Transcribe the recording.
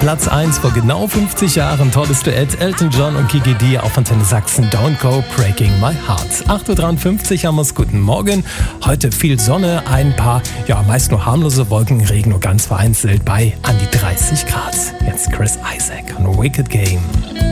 Platz 1 vor genau 50 Jahren. Tolles Duett. Elton John und Kiki D auf Antenne Sachsen. Don't Go Breaking My Heart. 8.53 Uhr haben wir's. Guten Morgen. Heute viel Sonne, ein paar, meist nur harmlose Wolken, Regen nur ganz vereinzelt bei an die 30 Grad. Jetzt Chris Isaak und Wicked Game.